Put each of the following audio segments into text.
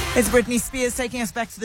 It's Britney Spears taking us back to the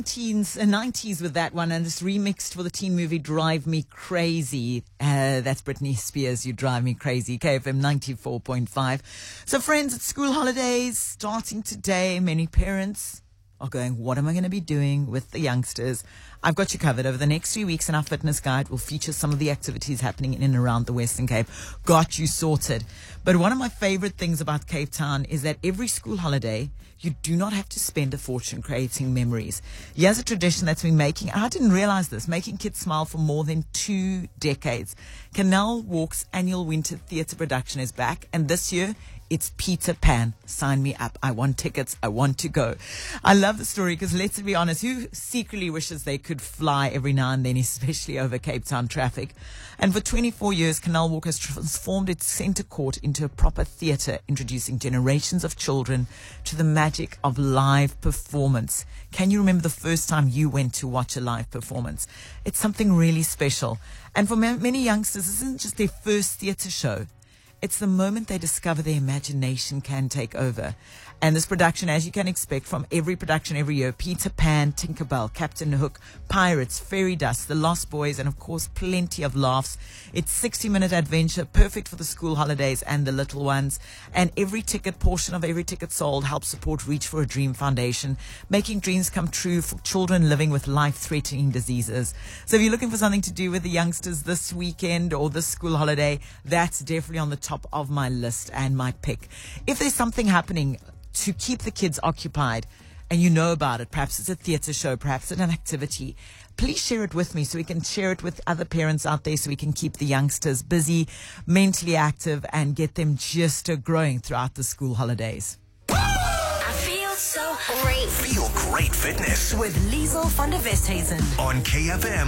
90s with that one, and this remixed for the teen movie Drive Me Crazy. That's Britney Spears, You Drive Me Crazy, KFM 94.5. So friends, it's school holidays starting today. Many parents are going, what am I going to be doing with the youngsters? I've got you covered. Over the next 3 weeks in our fitness guide, we'll feature some of the activities happening in and around the Western Cape. Got you sorted. But one of my favorite things about Cape Town is that every school holiday, you do not have to spend a fortune creating memories. Here's a tradition that's been making, I didn't realize this, making kids smile for more than 2 decades. Canal Walk's annual winter theatre production is back, and this year, it's Peter Pan. Sign me up. I want tickets. I want to go. I love the story because, let's be honest, who secretly wishes they could fly every now and then, especially over Cape Town traffic? And for 24 years, Canal Walk has transformed its centre court into a proper theatre, introducing generations of children to the magic of live performance. Can you remember the first time you went to watch a live performance? It's something really special. And for many youngsters, this isn't just their first theatre show. It's the moment they discover their imagination can take over. And this production, as you can expect from every production every year, Peter Pan, Tinkerbell, Captain Hook, Pirates, Fairy Dust, The Lost Boys, and of course, plenty of laughs. It's 60-minute adventure, perfect for the school holidays and the little ones. And portion of every ticket sold helps support Reach for a Dream Foundation, making dreams come true for children living with life-threatening diseases. So if you're looking for something to do with the youngsters this weekend or this school holiday, that's definitely on the top of my list and my pick. If there's something happening to keep the kids occupied and you know about it, perhaps it's a theatre show, perhaps it's an activity, please share it with me so we can share it with other parents out there so we can keep the youngsters busy, mentally active, and get them just growing throughout the school holidays. I feel so great. Feel great fitness With Liesel van der Westhuizen. on KFM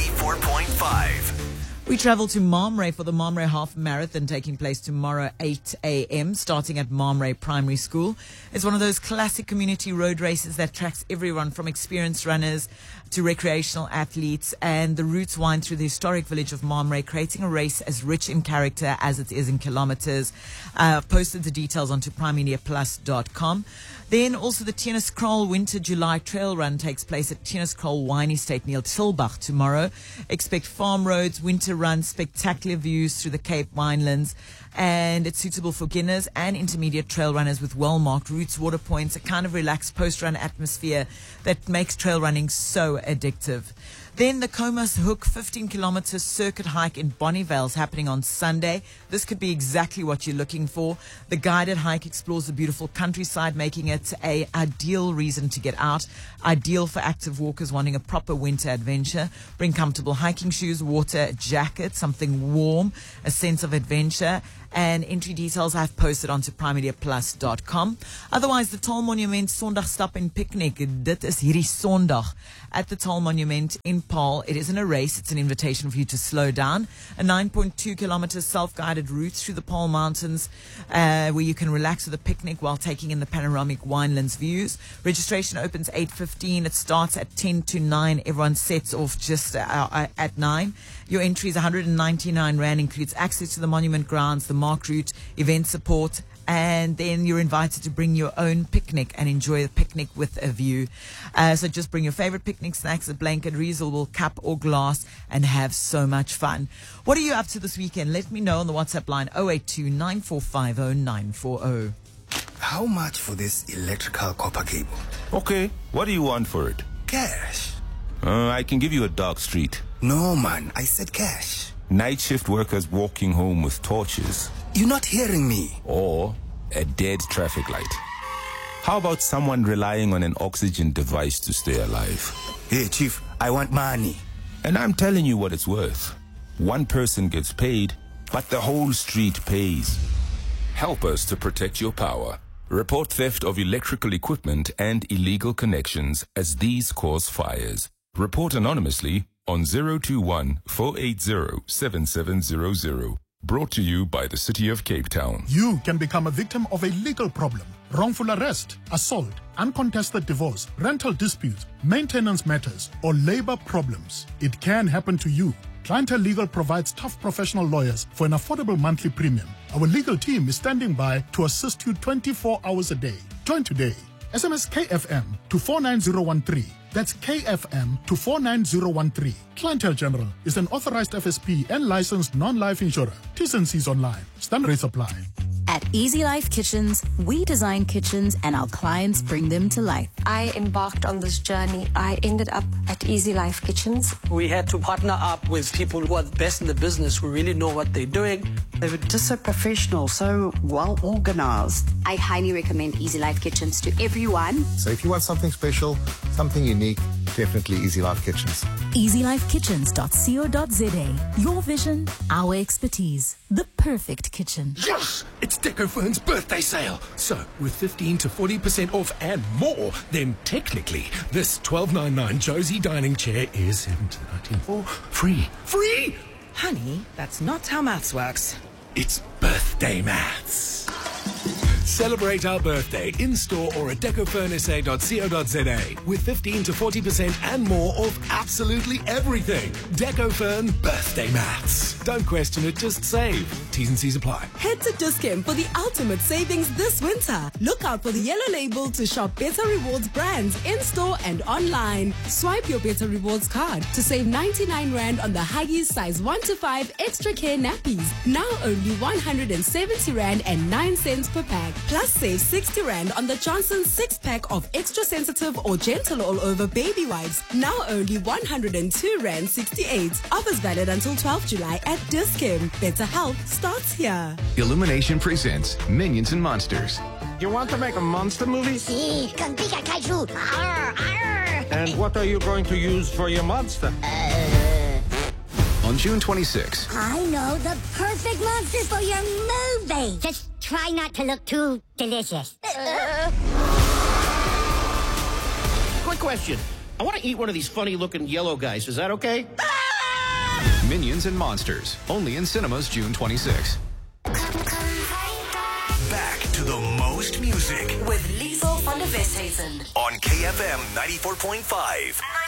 94.5. We travel to Mamre for the Mamre Half Marathon taking place tomorrow 8 a.m. starting at Mamre Primary School. It's one of those classic community road races that tracks everyone from experienced runners to recreational athletes, and the routes wind through the historic village of Mamre, creating a race as rich in character as it is in kilometers. I've posted the details onto primemediaplus.com. Then also the Tennis Kroll Winter July Trail Run takes place at Tennis Kroll Wine Estate near Tilbach tomorrow. Expect farm roads, winter runs, spectacular views through the Cape Winelands, and it's suitable for beginners and intermediate trail runners with well-marked routes, water points, a kind of relaxed post-run atmosphere that makes trail running so addictive. Then the Comas Hook 15-kilometer circuit hike in Bonnievale is happening on Sunday. This could be exactly what you're looking for. The guided hike explores the beautiful countryside, making it an ideal reason to get out. Ideal for active walkers wanting a proper winter adventure. Bring comfortable hiking shoes, water, jacket, something warm, a sense of adventure. And entry details I've posted onto primemediaplus.com. Otherwise, the Tall Monument Sondagstap en Picnic. Dit is hierdie Sondag at the Tall Monument in Paarl. It isn't a race, it's an invitation for you to slow down. A 9.2 kilometer self-guided route through the Paarl Mountains where you can relax with a picnic while taking in the panoramic winelands views. Registration opens 8:15. It starts at 10 to 9. Everyone sets off just at 9. Your entry is 199 Rand, includes access to the monument grounds, the marked route, event support, and then you're invited to bring your own picnic and enjoy the picnic with a view. So just bring your favorite picnic snacks, a blanket, reusable cup or glass, and have so much fun. What are you up to this weekend? Let me know on the WhatsApp line 082 9450 940. How much for this electrical copper cable? Okay, what do you want for it? Cash. I can give you a dark street. No, man, I said cash. Night shift workers walking home with torches. You're not hearing me. Or a dead traffic light. How about someone relying on an oxygen device to stay alive? Hey, Chief, I want money. And I'm telling you what it's worth. One person gets paid, but the whole street pays. Help us to protect your power. Report theft of electrical equipment and illegal connections as these cause fires. Report anonymously on 021 480 7700. Brought to you by the City of Cape Town. You can become a victim of a legal problem. Wrongful arrest, assault, uncontested divorce, rental disputes, maintenance matters, or labor problems. It can happen to you. Clientele Legal provides tough professional lawyers for an affordable monthly premium. Our legal team is standing by to assist you 24 hours a day. Join today. SMS KFM to 49013. That's KFM to 49013. Clientele General is an authorized FSP and licensed non-life insurer. T's and C's online. Standard rates apply. At Easy Life Kitchens, we design kitchens and our clients bring them to life. I embarked on this journey. I ended up at Easy Life Kitchens. We had to partner up with people who are the best in the business, who really know what they're doing. They were just so professional, so well organized. I highly recommend Easy Life Kitchens to everyone. So if you want something special, something unique, definitely Easy Life Kitchens. EasyLifeKitchens.co.za. Your vision, our expertise. The perfect kitchen. Yes! It's Decofern's birthday sale. So, with 15 to 40% off and more, then technically, this $12.99 Josie dining chair is $17.19 for free. Free! Honey, that's not how maths works. It's birthday maths. Celebrate our birthday in-store or at decofurnsa.co.za with 15 to 40% and more off absolutely everything. Decofern birthday maths. Don't question it, just save. T's and C's apply. Head to Dis-Chem for the ultimate savings this winter. Look out for the yellow label to shop Better Rewards brands in-store and online. Swipe your Better Rewards card to save 99 Rand on the Huggies size 1 to 5 extra care nappies. Now only 170 Rand and 9 cents per pack. Plus save 60 Rand on the Johnson 6-pack of extra sensitive or gentle all-over baby wipes. Now only 102 Rand 68. Offers valid until 12 July at Dis-Chem. Better health starts here. Illumination presents Minions and Monsters. You want to make a monster movie? Sí, con Pikachu. Arr, arr. And what are you going to use for your monster? On June 26. I know the perfect monster for your movie. Just try not to look too delicious. Quick question. I want to eat one of these funny-looking yellow guys. Is that okay? Minions and Monsters. Only in cinemas June 26. Back to the most music with Liesl van der Westhuizen on KFM 94.5.